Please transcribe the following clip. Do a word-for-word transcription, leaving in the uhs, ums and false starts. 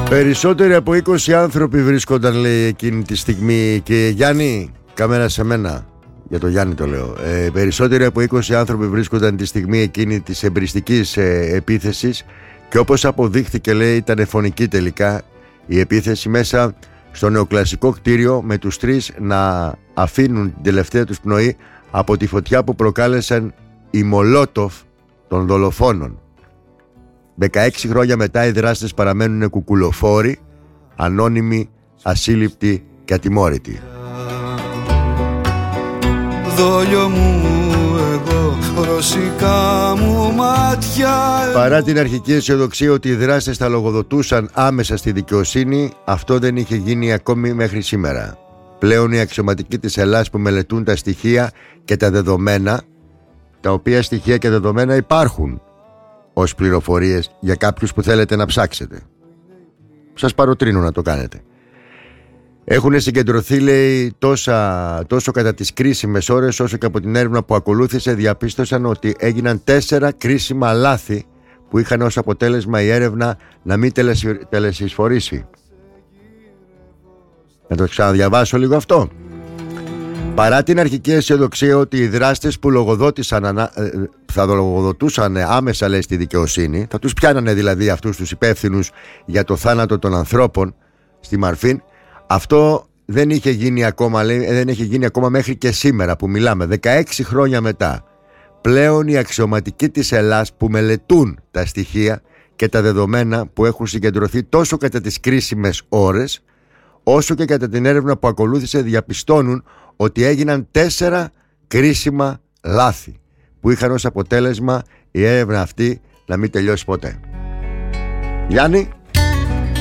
Περισσότεροι από είκοσι άνθρωποι βρίσκονταν, λέει, εκείνη τη στιγμή. Και Γιάννη, κάμερα σε μένα. Για το Γιάννη το λέω. ε, Περισσότεροι από είκοσι άνθρωποι βρίσκονταν τη στιγμή εκείνη της εμπριστικής ε, επίθεσης. Και όπως αποδείχθηκε, λέει, ήταν φωνική τελικά η επίθεση μέσα στο νεοκλασικό κτίριο, με τους τρεις να αφήνουν την τελευταία τους πνοή από τη φωτιά που προκάλεσαν οι Μολότοφ των δολοφόνων. δεκαέξι χρόνια μετά οι δράστες παραμένουν κουκουλοφόροι, ανώνυμοι, ασύλληπτοι και ατιμόρυτοι. Δόλιο μου εγώ, ρωσικά μου μάτια. Παρά την αρχική αισιοδοξία ότι οι δράστες θα λογοδοτούσαν άμεσα στη δικαιοσύνη, αυτό δεν είχε γίνει ακόμη μέχρι σήμερα. Πλέον οι αξιωματικοί της Ελλάδας που μελετούν τα στοιχεία και τα δεδομένα, τα οποία στοιχεία και δεδομένα υπάρχουν ως πληροφορίες για κάποιους που θέλετε να ψάξετε, σας παροτρύνω να το κάνετε. Έχουν συγκεντρωθεί, λέει, τόσα, τόσο κατά τις κρίσιμες ώρες, όσο και από την έρευνα που ακολούθησε διαπίστωσαν ότι έγιναν τέσσερα κρίσιμα λάθη που είχαν ως αποτέλεσμα η έρευνα να μην τελεσυσφορήσει. Να το ξαναδιαβάσω λίγο αυτό. Παρά την αρχική αισιοδοξία ότι οι δράστες που λογοδότησαν, θα λογοδοτούσαν άμεσα, λέει, στη δικαιοσύνη, θα τους πιάνανε δηλαδή αυτούς τους υπεύθυνους για το θάνατο των ανθρώπων στη Μαρφίν, αυτό δεν είχε γίνει ακόμα, λέει, δεν είχε γίνει ακόμα μέχρι και σήμερα που μιλάμε, δεκαέξι χρόνια μετά. Πλέον οι αξιωματικοί της Ελλάδας που μελετούν τα στοιχεία και τα δεδομένα που έχουν συγκεντρωθεί τόσο κατά τις κρίσιμες ώρες, όσο και κατά την έρευνα που ακολούθησε, διαπιστώνουν ότι έγιναν τέσσερα κρίσιμα λάθη που είχαν ως αποτέλεσμα η έρευνα αυτή να μην τελειώσει ποτέ. Γιάννη.